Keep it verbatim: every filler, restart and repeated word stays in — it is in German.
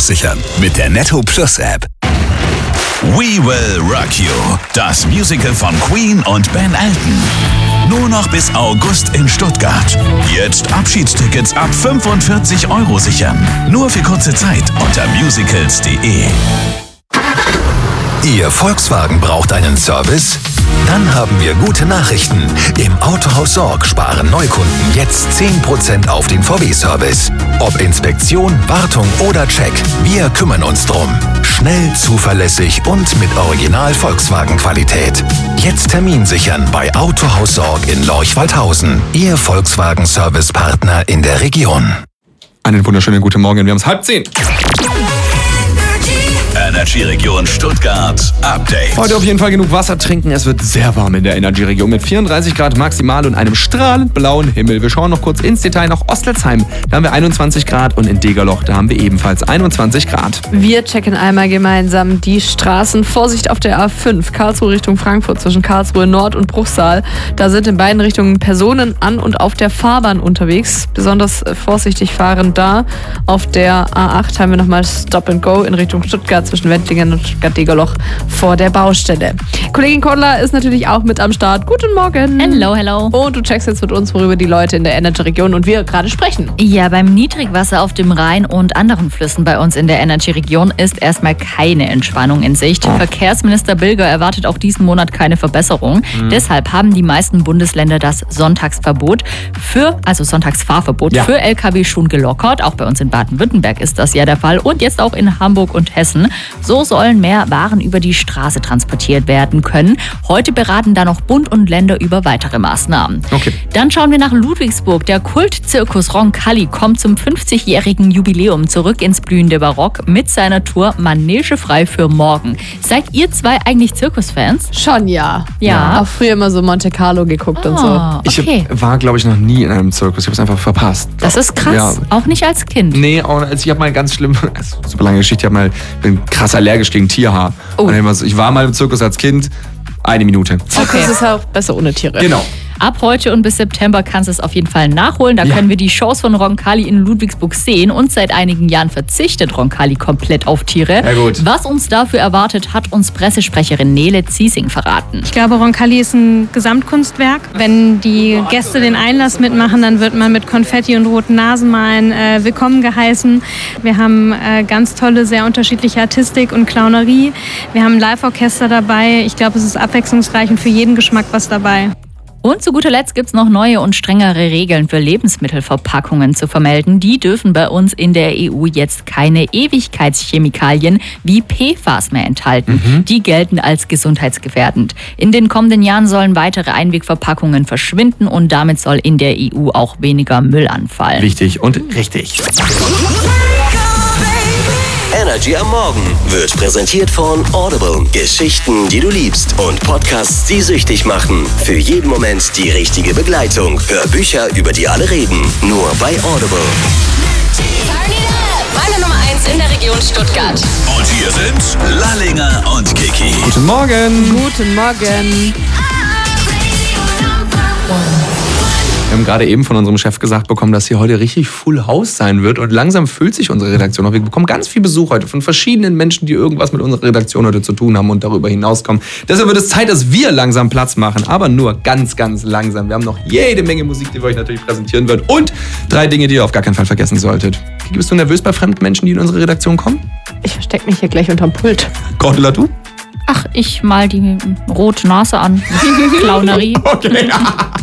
sichern mit der Netto Plus App. We Will Rock You, das Musical von Queen und Ben Elton. Nur noch bis August in Stuttgart. Jetzt Abschiedstickets ab fünfundvierzig Euro sichern. Nur für kurze Zeit unter musicals punkt de. Ihr Volkswagen braucht einen Service? Dann haben wir gute Nachrichten. Im Autohaus Sorg sparen Neukunden jetzt zehn Prozent auf den V W-Service. Ob Inspektion, Wartung oder Check, wir kümmern uns drum. Schnell, zuverlässig und mit Original Volkswagen-Qualität. Jetzt Termin sichern bei Autohaus Sorg in Lorch-Waldhausen. Ihr Volkswagen-Service-Partner in der Region. Einen wunderschönen guten Morgen, wir haben es halb zehn. Energy-Region Stuttgart Update. Heute auf jeden Fall genug Wasser trinken. Es wird sehr warm in der Energy-Region mit vierunddreißig Grad maximal und einem strahlend blauen Himmel. Wir schauen noch kurz ins Detail nach Ostelsheim. Da haben wir einundzwanzig Grad und in Degerloch, da haben wir ebenfalls einundzwanzig Grad. Wir checken einmal gemeinsam die Straßen. Vorsicht auf der A fünf, Karlsruhe Richtung Frankfurt zwischen Karlsruhe Nord und Bruchsal. Da sind in beiden Richtungen Personen an und auf der Fahrbahn unterwegs. Besonders vorsichtig fahren da. Auf der A acht haben wir nochmal Stop and Go in Richtung Stuttgart zwischen Wettlingen und Stuttgart-Degerloch vor der Baustelle. Kollegin Kodler ist natürlich auch mit am Start. Guten Morgen. Hello, hello. Und du checkst jetzt mit uns, worüber die Leute in der Energy-Region und wir gerade sprechen. Ja, beim Niedrigwasser auf dem Rhein und anderen Flüssen bei uns in der Energy-Region ist erstmal keine Entspannung in Sicht. Oh. Verkehrsminister Bilger erwartet auch diesen Monat keine Verbesserung. Mhm. Deshalb haben die meisten Bundesländer das Sonntagsverbot für, also Sonntagsfahrverbot ja. für L K W schon gelockert. Auch bei uns in Baden-Württemberg ist das ja der Fall und jetzt auch in Hamburg und Hessen. So sollen mehr Waren über die Straße transportiert werden können. Heute beraten da noch Bund und Länder über weitere Maßnahmen. Okay. Dann schauen wir nach Ludwigsburg. Der Kultzirkus Roncalli kommt zum fünfzigjährigen Jubiläum zurück ins blühende Barock mit seiner Tour Manege frei für morgen. Seid ihr zwei eigentlich Zirkusfans? Schon, ja. Ja. Auch früher immer so Monte Carlo geguckt oh, und so. Ich okay. war, glaube ich, noch nie in einem Zirkus. Ich habe es einfach verpasst. Das ist krass. Ja. Auch nicht als Kind. Nee, auch, also ich habe mal ganz schlimm, super lange Geschichte, ich habe mal, bin krass allergisch gegen Tierhaar. Oh. Und ich war mal im Zirkus als Kind, eine Minute. Okay. Das ist auch besser ohne Tiere. Genau. Ab heute und bis September kannst du es auf jeden Fall nachholen. Da ja. können wir die Shows von Roncalli in Ludwigsburg sehen. Und seit einigen Jahren verzichtet Roncalli komplett auf Tiere. Ja, gut. Was uns dafür erwartet, hat uns Pressesprecherin Nele Ziesing verraten. Ich glaube, Roncalli ist ein Gesamtkunstwerk. Wenn die Gäste den Einlass mitmachen, dann wird man mit Konfetti und roten Nasenmalen äh, willkommen geheißen. Wir haben äh, ganz tolle, sehr unterschiedliche Artistik und Clownerie. Wir haben ein Live-Orchester dabei. Ich glaube, es ist abwechslungsreich und für jeden Geschmack was dabei. Und zu guter Letzt gibt es noch neue und strengere Regeln für Lebensmittelverpackungen zu vermelden. Die dürfen bei uns in der E U jetzt keine Ewigkeitschemikalien wie P F A S mehr enthalten. Mhm. Die gelten als gesundheitsgefährdend. In den kommenden Jahren sollen weitere Einwegverpackungen verschwinden und damit soll in der E U auch weniger Müll anfallen. Wichtig und richtig. Energy am Morgen wird präsentiert von Audible. Geschichten, die du liebst und Podcasts, die süchtig machen. Für jeden Moment die richtige Begleitung. Hör Bücher, über die alle reden. Nur bei Audible. Meine Nummer eins in der Region Stuttgart. Und hier sind Lallinger und Kiki. Guten Morgen. Guten Morgen. Wir haben gerade eben von unserem Chef gesagt bekommen, dass hier heute richtig Full House sein wird und langsam füllt sich unsere Redaktion auf. Wir bekommen ganz viel Besuch heute von verschiedenen Menschen, die irgendwas mit unserer Redaktion heute zu tun haben und darüber hinauskommen. Deshalb wird es Zeit, dass wir langsam Platz machen, aber nur ganz, ganz langsam. Wir haben noch jede Menge Musik, die wir euch natürlich präsentieren werden und drei Dinge, die ihr auf gar keinen Fall vergessen solltet. Bist du nervös bei fremden Menschen, die in unsere Redaktion kommen? Ich verstecke mich hier gleich unterm Pult. Cordula, du? Ach, ich mal die rote Nase an. Clownerie. Okay.